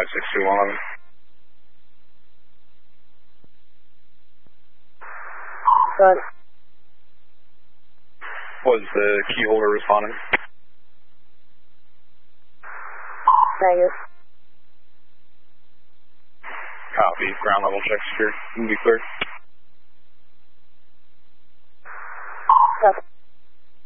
62111. Good. Was the key holder responding? Negative. Copy. Ground level check secure. You can be cleared. Copy.